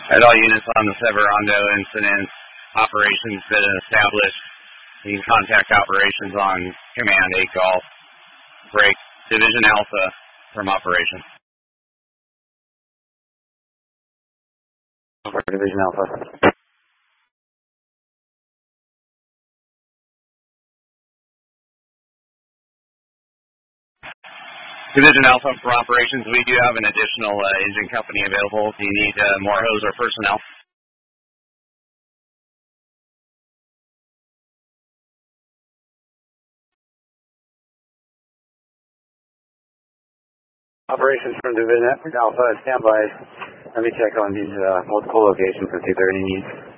At all units on the Severondo incident, operations been established. You can contact operations on Command 8 Golf. Break Division Alpha from operations. For Division Alpha. Division Alpha for operations, we do have an additional engine company available. Do you need more hose or personnel? Operations from Division Alpha, stand by. Let me check on these multiple locations and see if there are any needs.